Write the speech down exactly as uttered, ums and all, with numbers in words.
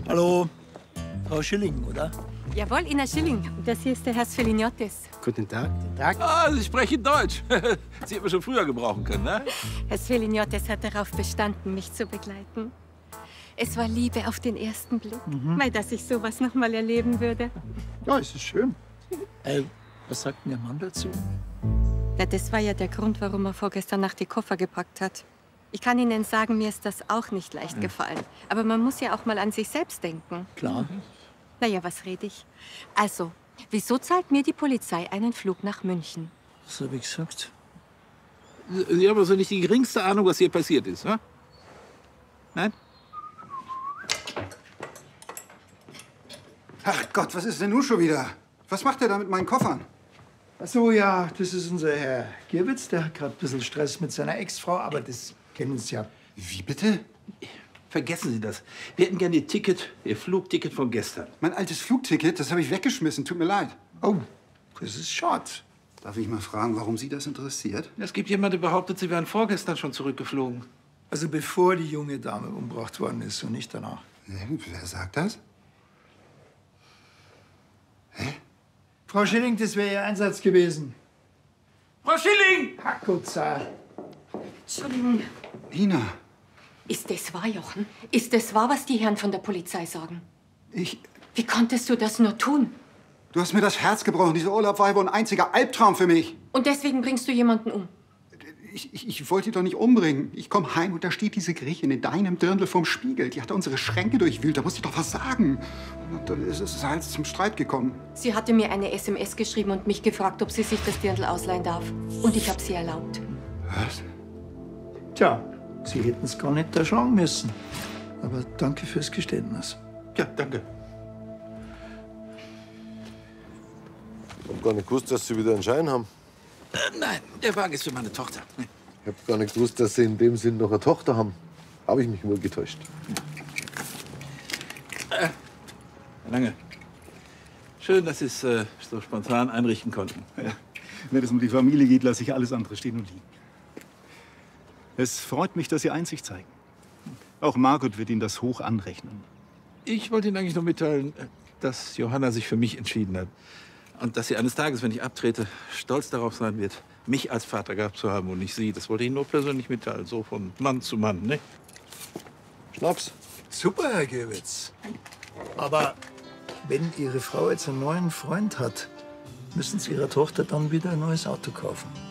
Hallo, Frau Schilling, oder? Jawohl, Ina Schilling. Das hier ist der Herr Sfeliniotis. Guten Tag. Guten Tag. Ah, Sie sprechen Deutsch. Sie hätten wir schon früher gebrauchen können, ne? Herr Sfeliniotis hat darauf bestanden, mich zu begleiten. Es war Liebe auf den ersten Blick, mhm. weil dass ich sowas noch mal erleben würde. Ja, es ist schön. Äh, was sagt denn Ihr Mann dazu? Ja, das war ja der Grund, warum er vorgestern Nacht die Koffer gepackt hat. Ich kann Ihnen sagen, mir ist das auch nicht leicht ja. gefallen. Aber man muss ja auch mal an sich selbst denken. Klar. Na ja, was rede ich? Also, wieso zahlt mir die Polizei einen Flug nach München? Was habe ich gesagt? Sie haben also nicht die geringste Ahnung, was hier passiert ist, ne? Nein? Ach Gott, was ist denn nun schon wieder? Was macht er da mit meinen Koffern? Ach so, ja, das ist unser Herr Gierwitz. Der hat gerade ein bisschen Stress mit seiner Ex-Frau, aber das kennen Sie ja. Wie bitte? Vergessen Sie das. Wir hätten gerne Ihr Ticket, Ihr Flugticket von gestern. Mein altes Flugticket, das habe ich weggeschmissen. Tut mir leid. Oh, das ist schade. Darf ich mal fragen, warum Sie das interessiert? Es gibt jemanden, der behauptet, Sie wären vorgestern schon zurückgeflogen. Also bevor die junge Dame umgebracht worden ist und nicht danach. Wer sagt das? Hä? Frau Schilling, das wäre Ihr Einsatz gewesen. Frau Schilling! Hackutza. Entschuldigung. Ina. Ist das wahr, Jochen? Ist das wahr, was die Herren von der Polizei sagen? Ich... Wie konntest du das nur tun? Du hast mir das Herz gebrochen. Dieser Urlaub war ein einziger Albtraum für mich. Und deswegen bringst du jemanden um? Ich, ich, ich wollte ihn doch nicht umbringen. Ich komme heim und da steht diese Griechin in deinem Dirndl vorm Spiegel. Die hat unsere Schränke durchwühlt. Da musste ich doch was sagen. Und dann ist es halt zum Streit gekommen. Sie hatte mir eine S M S geschrieben und mich gefragt, ob sie sich das Dirndl ausleihen darf. Und ich habe sie erlaubt. Was? Tja, Sie hätten es gar nicht erschlagen müssen. Aber danke fürs Geständnis. Ja, danke. Ich hab gar nicht gewusst, dass Sie wieder einen Schein haben. Äh, nein, der Wagen ist für meine Tochter. Ich hab gar nicht gewusst, dass Sie in dem Sinn noch eine Tochter haben. Habe ich mich wohl getäuscht. Äh, Herr Lange. Schön, dass Sie es äh, so spontan einrichten konnten. Ja. Wenn es um die Familie geht, lasse ich alles andere stehen und liegen. Es freut mich, dass Sie Einsicht zeigen. Auch Margot wird Ihnen das hoch anrechnen. Ich wollte Ihnen eigentlich nur mitteilen, dass Johanna sich für mich entschieden hat. Und dass sie eines Tages, wenn ich abtrete, stolz darauf sein wird, mich als Vater gehabt zu haben und nicht Sie. Das wollte ich Ihnen nur persönlich mitteilen, so von Mann zu Mann, ne? Schnaps. Super, Herr Gierwitz. Aber wenn Ihre Frau jetzt einen neuen Freund hat, müssen Sie Ihrer Tochter dann wieder ein neues Auto kaufen.